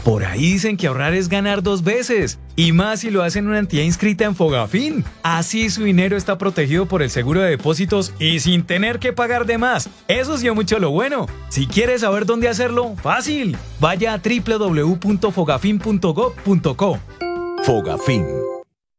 Por ahí dicen que ahorrar es ganar 2 veces, y más si lo hacen en una entidad inscrita en Fogafín. Así su dinero está protegido por el seguro de depósitos y sin tener que pagar de más. Eso sí es mucho lo bueno. Si quieres saber dónde hacerlo, fácil. Vaya a www.fogafin.gov.co. Fogafín.